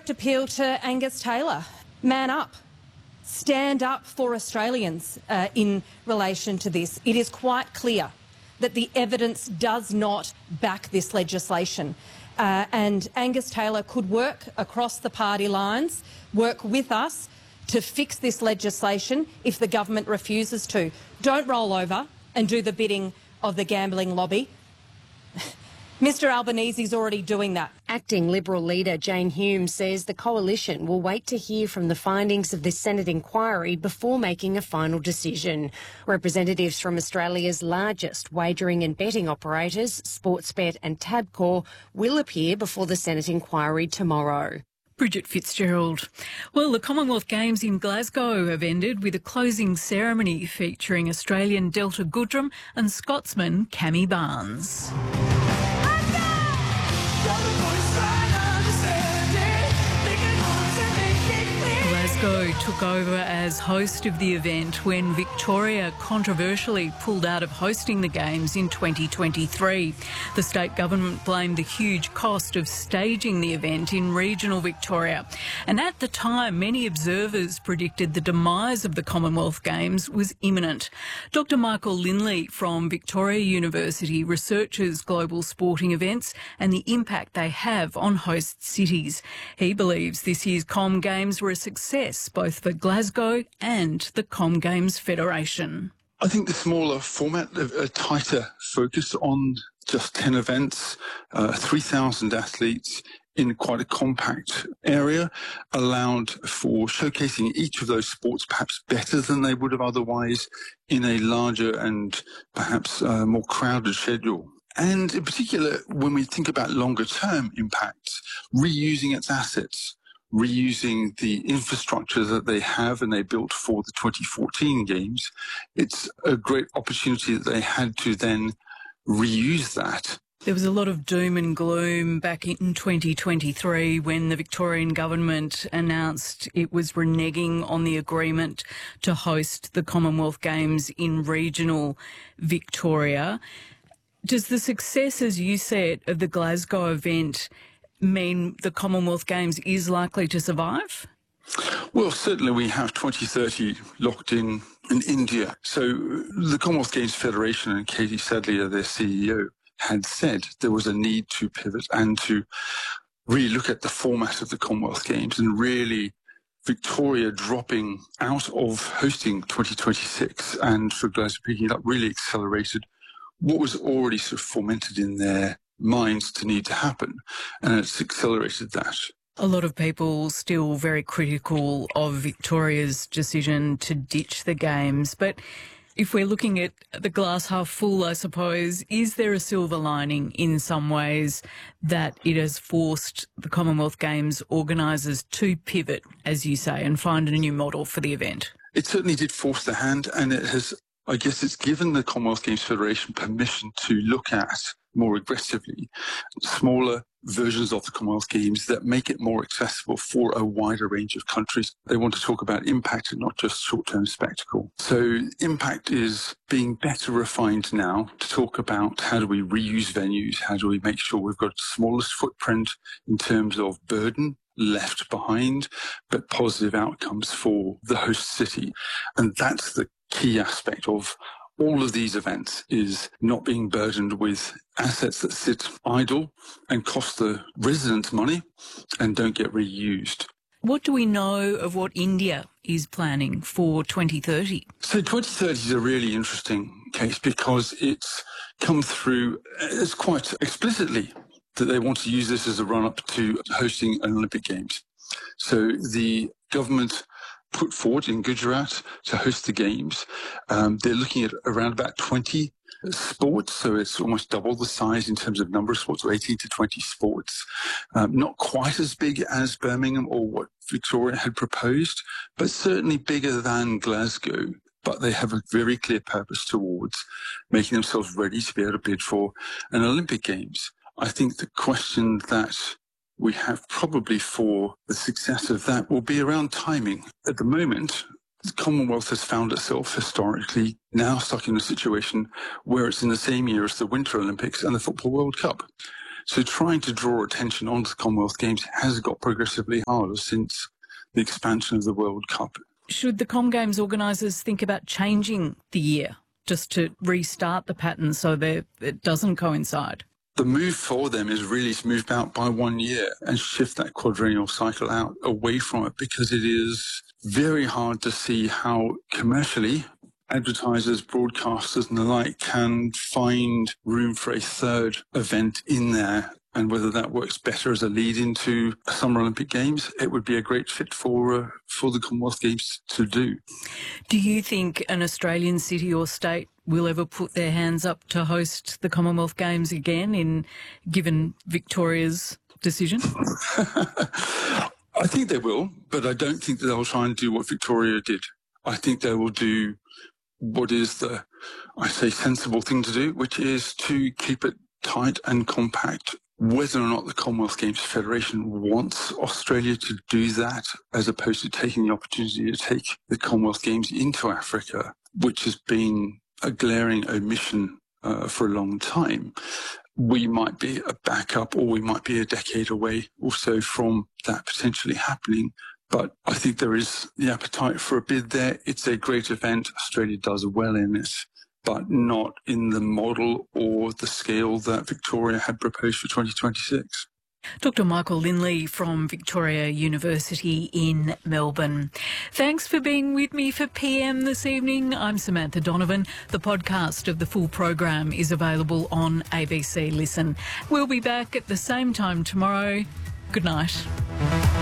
direct appeal to Angus Taylor. Man up. Stand up for Australians in relation to this. It is quite clear that the evidence does not back this legislation. And Angus Taylor could work across the party lines, work with us to fix this legislation if the government refuses to. Don't roll over and do the bidding of the gambling lobby. Mr Albanese's already doing that. Acting Liberal leader Jane Hume says the coalition will wait to hear from the findings of this Senate inquiry before making a final decision. Representatives from Australia's largest wagering and betting operators, Sportsbet and Tabcorp, will appear before the Senate inquiry tomorrow. Bridget Fitzgerald. Well, the Commonwealth Games in Glasgow have ended with a closing ceremony featuring Australian Delta Goodrum and Scotsman Cammy Barnes. Glasgow took over as host of the event when Victoria controversially pulled out of hosting the Games in 2023. The state government blamed the huge cost of staging the event in regional Victoria. And at the time, many observers predicted the demise of the Commonwealth Games was imminent. Dr Michael Linley from Victoria University researches global sporting events and the impact they have on host cities. He believes this year's Com Games were a success both for Glasgow and the Com Games Federation. I think the smaller format, a tighter focus on just 10 events, 3,000 athletes in quite a compact area, allowed for showcasing each of those sports perhaps better than they would have otherwise in a larger and perhaps more crowded schedule. And in particular, when we think about longer term impacts, reusing its assets, reusing the infrastructure that they have and they built for the 2014 Games, it's a great opportunity that they had to then reuse that. There was a lot of doom and gloom back in 2023 when the Victorian government announced it was reneging on the agreement to host the Commonwealth Games in regional Victoria. Does the success, as you said, of the Glasgow event mean the Commonwealth Games is likely to survive? Well, certainly we have 2030 locked in India. So the Commonwealth Games Federation and Katie Sadlier, their CEO, had said there was a need to pivot and to really look at the format of the Commonwealth Games, and really Victoria dropping out of hosting 2026 and for Glasgow picking it up really accelerated what was already sort of fomented in their minds to need to happen, and it's accelerated that. A lot of people still very critical of Victoria's decision to ditch the Games, but if we're looking at the glass half full, I suppose, is there a silver lining in some ways that it has forced the Commonwealth Games organisers to pivot, as you say, and find a new model for the event? It certainly did force the hand, and it has, I guess it's given the Commonwealth Games Federation permission to look at more aggressively smaller versions of the Commonwealth Games that make it more accessible for a wider range of countries. They want to talk about impact and not just short-term spectacle. So impact is being better refined now to talk about how do we reuse venues, how do we make sure we've got the smallest footprint in terms of burden left behind, but positive outcomes for the host city. And that's the key aspect of all of these events, is not being burdened with assets that sit idle and cost the residents money and don't get reused. What do we know of what India is planning for 2030? So 2030 is a really interesting case because it's come through as quite explicitly that they want to use this as a run-up to hosting an Olympic Games. So the government put forward in Gujarat to host the Games. They're looking at around about 20 sports, so it's almost double the size in terms of number of sports, so 18 to 20 sports. Not quite as big as Birmingham or what Victoria had proposed, but certainly bigger than Glasgow. But they have a very clear purpose towards making themselves ready to be able to bid for an Olympic Games. I think the question that we have probably for the success of that will be around timing. At the moment, the Commonwealth has found itself historically now stuck in a situation where it's in the same year as the Winter Olympics and the Football World Cup. So trying to draw attention onto the Commonwealth Games has got progressively harder since the expansion of the World Cup. Should the Com Games organisers think about changing the year just to restart the pattern so that it doesn't coincide? The move for them is really to move out by 1 year and shift that quadrennial cycle out away from it, because it is very hard to see how commercially advertisers, broadcasters and the like can find room for a third event in there, and whether that works better as a lead into Summer Olympic Games. It would be a great fit for the Commonwealth Games to do. Do you think an Australian city or state will ever put their hands up to host the Commonwealth Games again, given Victoria's decision? I think they will, but I don't think that they'll try and do what Victoria did. I think they will do what is the, I say, sensible thing to do, which is to keep it tight and compact. Whether or not the Commonwealth Games Federation wants Australia to do that, as opposed to taking the opportunity to take the Commonwealth Games into Africa, which has been a glaring omission for a long time, we might be a backup, or we might be a decade away also from that potentially happening. But I think there is the appetite for a bid there. It's a great event. Australia does well in it, but not in the model or the scale that Victoria had proposed for 2026. Dr. Michael Linley from Victoria University in Melbourne. Thanks for being with me for PM this evening. I'm Samantha Donovan. The podcast of the full program is available on ABC Listen. We'll be back at the same time tomorrow. Good night.